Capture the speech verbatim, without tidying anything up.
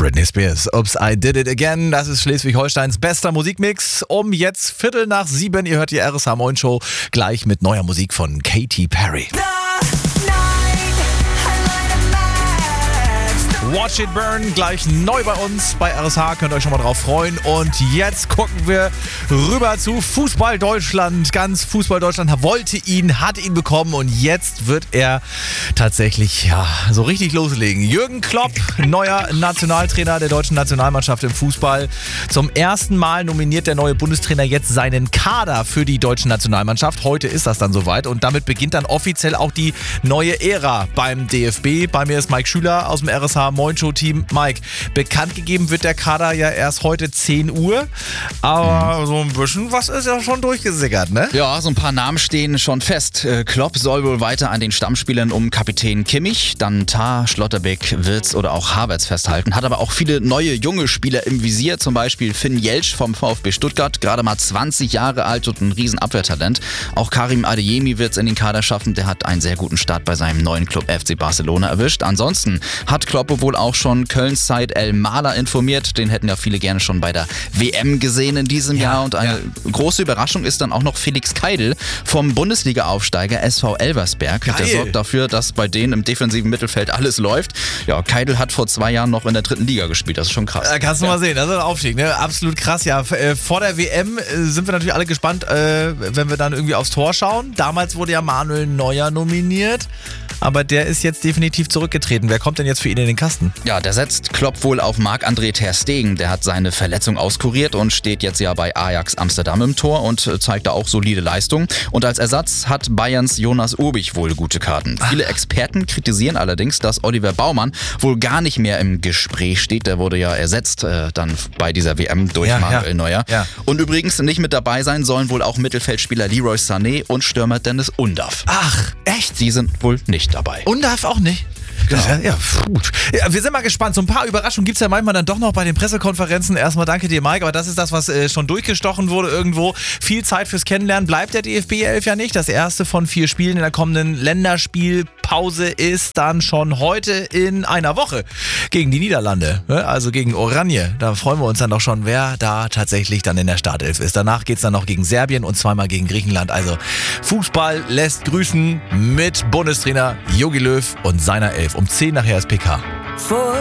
Britney Spears, Oops, I Did It Again. Das ist Schleswig-Holsteins bester Musikmix. Um jetzt Viertel nach sieben. Ihr hört die R S H Moin Show gleich mit neuer Musik von Katy Perry. Watch It Burn, gleich neu bei uns bei R S H, könnt ihr euch schon mal drauf freuen. Und jetzt gucken wir rüber zu Fußball Deutschland. Ganz Fußball Deutschland wollte ihn, hat ihn bekommen und jetzt wird er tatsächlich ja so richtig loslegen. Jürgen Klopp, neuer Nationaltrainer der deutschen Nationalmannschaft im Fußball. Zum ersten Mal nominiert der neue Bundestrainer jetzt seinen Kader für die deutsche Nationalmannschaft. Heute ist das dann soweit und damit beginnt dann offiziell auch die neue Ära beim D F B. Bei mir ist Mike Schüler aus dem R S H Moin Show Team. Mike, bekannt gegeben wird der Kader ja erst heute zehn Uhr, aber mhm. so ein bisschen was ist ja schon durchgesickert, ne? Ja, so ein paar Namen stehen schon fest. Klopp soll wohl weiter an den Stammspielern um Kapitän Kimmich, dann Tah, Schlotterbeck, Wirtz oder auch Havertz festhalten. Hat aber auch viele neue junge Spieler im Visier, zum Beispiel Finn Jelsch vom VfB Stuttgart, gerade mal zwanzig Jahre alt und ein riesen Abwehrtalent. Auch Karim Adeyemi wird es in den Kader schaffen, der hat einen sehr guten Start bei seinem neuen Club F C Barcelona erwischt. Ansonsten hat Klopp wohl auch schon Kölns Said El Mahler informiert. Den hätten ja viele gerne schon bei der W M gesehen in diesem ja, Jahr. Und eine ja. große Überraschung ist dann auch noch Felix Keidl vom Bundesliga-Aufsteiger S V Elversberg. Geil. Der sorgt dafür, dass bei denen im defensiven Mittelfeld alles läuft. Ja, Keidl hat vor zwei Jahren noch in der dritten Liga gespielt. Das ist schon krass. Da kannst du ja. mal sehen, das ist ein Aufstieg. Ne? Absolut krass. Ja, vor der W M sind wir natürlich alle gespannt, wenn wir dann irgendwie aufs Tor schauen. Damals wurde ja Manuel Neuer nominiert. Aber der ist jetzt definitiv zurückgetreten. Wer kommt denn jetzt für ihn in den Kasten? Ja, der setzt Klopp wohl auf Marc-André ter Stegen. Der hat seine Verletzung auskuriert und steht jetzt ja bei Ajax Amsterdam im Tor und zeigt da auch solide Leistung. Und als Ersatz hat Bayerns Jonas Urbich wohl gute Karten. Ach. Viele Experten kritisieren allerdings, dass Oliver Baumann wohl gar nicht mehr im Gespräch steht. Der wurde ja ersetzt äh, dann bei dieser W M durch ja, Manuel ja. Neuer. Ja. Und übrigens nicht mit dabei sein sollen wohl auch Mittelfeldspieler Leroy Sané und Stürmer Dennis Undav. Ach, echt? Die sind wohl nicht dabei. Undav auch nicht? Genau. Ja, ja, ja, wir sind mal gespannt. So ein paar Überraschungen gibt es ja manchmal dann doch noch bei den Pressekonferenzen. Erstmal danke dir, Mike, aber das ist das, was äh, schon durchgestochen wurde irgendwo. Viel Zeit fürs Kennenlernen bleibt der D F B elf ja nicht. Das erste von vier Spielen in der kommenden Länderspielpause ist dann schon heute in einer Woche gegen die Niederlande, ne? Also gegen Oranje. Da freuen wir uns dann doch schon, wer da tatsächlich dann in der Startelf ist. Danach geht es dann noch gegen Serbien und zweimal gegen Griechenland. Also Fußball lässt grüßen mit Bundestrainer Jogi Löw und seiner Elf. Um zehn nachher ist P K.